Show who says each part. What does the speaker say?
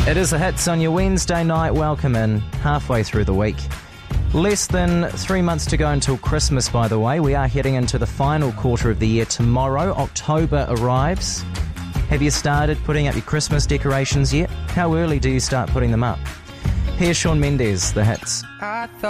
Speaker 1: It is the hits on your Wednesday night. Welcome in, halfway through the week. Less than 3 months to go until Christmas, by the way. We are heading into the final quarter of the year tomorrow. October arrives. Have you started putting up your Christmas decorations yet? How early do you start putting them up? Here's Shawn Mendes, the hits.